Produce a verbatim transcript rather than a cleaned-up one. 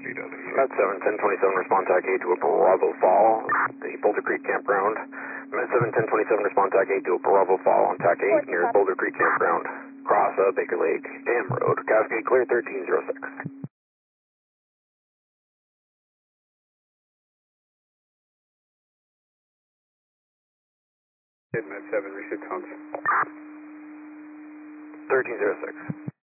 Med seven, ten twenty-seven, respond TAC eight to a Bravo Fall, the Boulder Creek Campground. Med seven, ten twenty-seven, respond TAC eight to a Bravo Fall on TAC eight near Boulder Creek Campground. Cross uh, Baker Lake Dam Road. Cascade clear thirteen oh six. Med seven, receive comms. thirteen oh six.